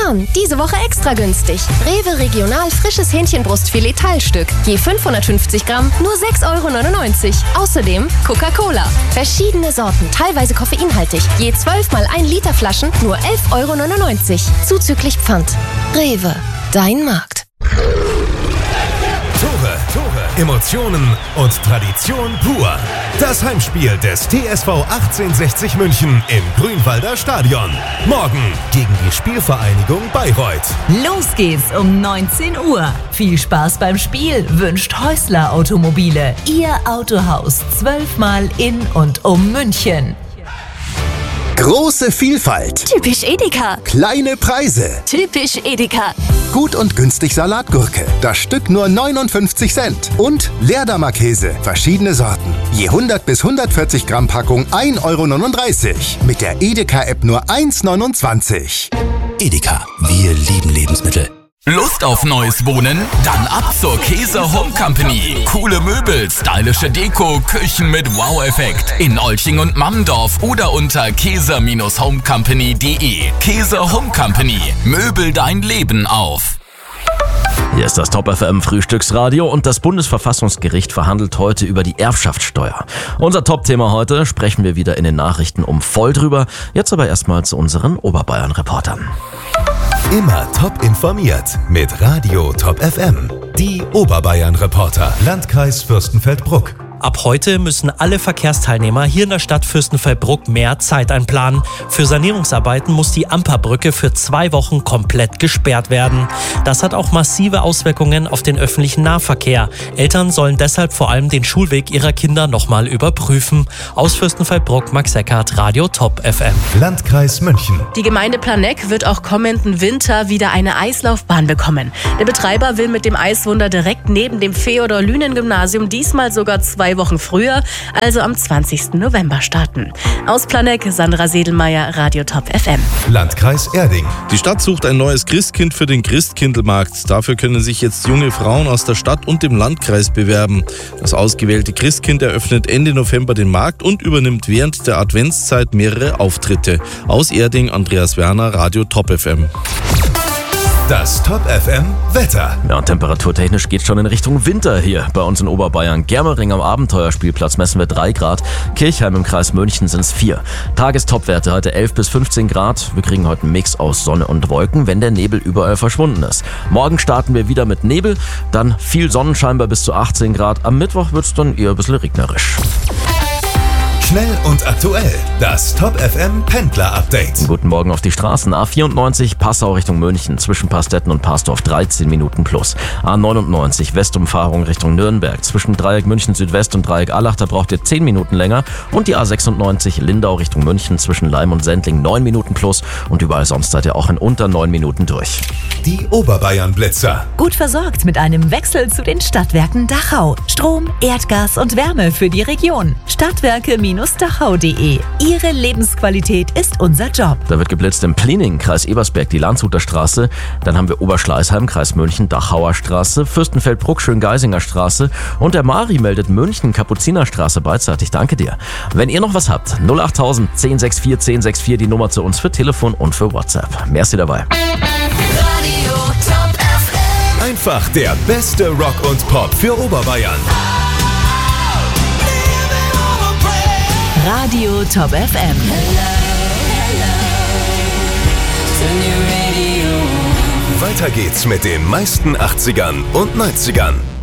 sparen. Diese Woche extra günstig. Rewe Regional frisches Hähnchenbrustfilet Teilstück. Je 550 Gramm nur 6,99 €. Außerdem Coca-Cola. Verschiedene Sorten, teilweise koffeinhaltig. Je 12 mal 1 Liter Flaschen nur 11,99 €. Zuzüglich Pfand. Rewe. Dein Markt. Tore, Emotionen und Tradition pur. Das Heimspiel des TSV 1860 München im Grünwalder Stadion. Morgen gegen die Spielvereinigung Bayreuth. Los geht's um 19 Uhr. Viel Spaß beim Spiel wünscht Häusler Automobile. Ihr Autohaus 12-mal in und um München. Große Vielfalt. Typisch Edeka. Kleine Preise. Typisch Edeka. Gut und günstig Salatgurke. Das Stück nur 59 Cent. Und Leerdammer-Käse. Verschiedene Sorten. Je 100 bis 140 Gramm Packung 1,39 €. Mit der Edeka-App nur 1,29 €. Edeka, wir lieben Lebensmittel. Lust auf neues Wohnen? Dann ab zur Käser Home Company. Coole Möbel, stylische Deko, Küchen mit Wow-Effekt. In Olching und Mammendorf oder unter käser-homecompany.de. Käser Home Company. Möbel dein Leben auf. Hier ist das Top FM Frühstücksradio und das Bundesverfassungsgericht verhandelt heute über die Erbschaftssteuer. Unser Top-Thema heute, sprechen wir wieder in den Nachrichten voll drüber. Jetzt aber erstmal zu unseren Oberbayern-Reportern. Immer top informiert mit Radio Top FM. Die Oberbayern-Reporter. Landkreis Fürstenfeldbruck. Ab heute müssen alle Verkehrsteilnehmer hier in der Stadt Fürstenfeldbruck mehr Zeit einplanen. Für Sanierungsarbeiten muss die Amperbrücke für 2 Wochen komplett gesperrt werden. Das hat auch massive Auswirkungen auf den öffentlichen Nahverkehr. Eltern sollen deshalb vor allem den Schulweg ihrer Kinder nochmal überprüfen. Aus Fürstenfeldbruck, Max Eckhardt, Radio Top FM. Landkreis München. Die Gemeinde Planegg wird auch kommenden Winter wieder eine Eislaufbahn bekommen. Der Betreiber will mit dem Eiswunder direkt neben dem Feodor-Lünen-Gymnasium diesmal sogar 2 Wochen früher, also am 20. November starten. Aus Planegg, Sandra Sedelmeier, Radio Top FM. Landkreis Erding. Die Stadt sucht ein neues Christkind für den Christkindlmarkt. Dafür können sich jetzt junge Frauen aus der Stadt und dem Landkreis bewerben. Das ausgewählte Christkind eröffnet Ende November den Markt und übernimmt während der Adventszeit mehrere Auftritte. Aus Erding, Andreas Werner, Radio Top FM. Das Top FM Wetter. Ja, und temperaturtechnisch geht schon in Richtung Winter hier bei uns in Oberbayern. Germering am Abenteuerspielplatz messen wir 3 Grad. Kirchheim im Kreis München sind es 4. Tagestopwerte heute 11 bis 15 Grad. Wir kriegen heute einen Mix aus Sonne und Wolken, wenn der Nebel überall verschwunden ist. Morgen starten wir wieder mit Nebel, dann viel Sonnenschein bei bis zu 18 Grad. Am Mittwoch wird es dann eher ein bisschen regnerisch. Schnell und aktuell. Das Top FM Pendler Update. Guten Morgen auf die Straßen. A94 Passau Richtung München zwischen Pastetten und Pasdorf 13 Minuten plus. A99 Westumfahrung Richtung Nürnberg zwischen Dreieck München Südwest und Dreieck Allach, da braucht ihr 10 Minuten länger. Und die A96 Lindau Richtung München zwischen Leim und Sendling 9 Minuten plus. Und überall sonst seid ihr auch in unter 9 Minuten durch. Die Oberbayern Blitzer. Gut versorgt mit einem Wechsel zu den Stadtwerken Dachau. Strom, Erdgas und Wärme für die Region. Stadtwerke-dachau.de. Ihre Lebensqualität ist unser Job. Da wird geblitzt im Pliening, Kreis Ebersberg, die Landshuter Straße. Dann haben wir Oberschleißheim, Kreis München, Dachauer Straße, Fürstenfeldbruck, Schöngeisinger Straße. Und der Mari meldet München, Kapuzinerstraße beidseitig. Danke dir. Wenn ihr noch was habt, 08000 1064 1064 die Nummer zu uns für Telefon und für WhatsApp. Merci dabei. Radio Top FM. Einfach der beste Rock und Pop für Oberbayern. Radio Top FM. Weiter geht's mit den meisten 80ern und 90ern.